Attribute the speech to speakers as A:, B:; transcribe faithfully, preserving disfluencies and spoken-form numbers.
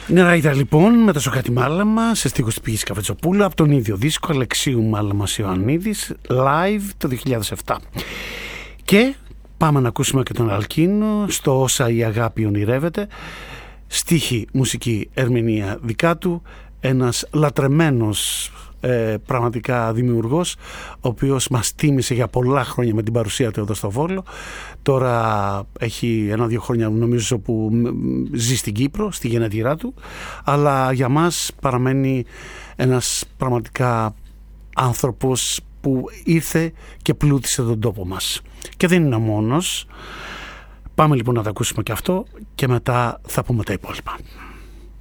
A: Νεράιδα λοιπόν με το Σοκράτη Μάλαμα σε στίχους της Πηγής Καφετσοπούλου από τον ίδιο δίσκο Αλεξίου Μάλαμας Ιωαννίδης live το δύο χιλιάδες επτά. Και πάμε να ακούσουμε και τον Αλκίνο στο Όσα η αγάπη ονειρεύεται, στίχη, μουσική, ερμηνεία δικά του, ένας λατρεμένος ε, πραγματικά δημιουργός, ο οποίος μας τίμησε για πολλά χρόνια με την παρουσία του εδώ στο Βόλο. Τώρα έχει ένα-δύο χρόνια νομίζω που ζει στην Κύπρο, στη γενέτειρά του, αλλά για μας παραμένει ένας πραγματικά άνθρωπος που ήρθε και πλούτησε τον τόπο μας. Και δεν είναι ο μόνος. Πάμε λοιπόν να τα ακούσουμε και αυτό και μετά θα πούμε τα υπόλοιπα.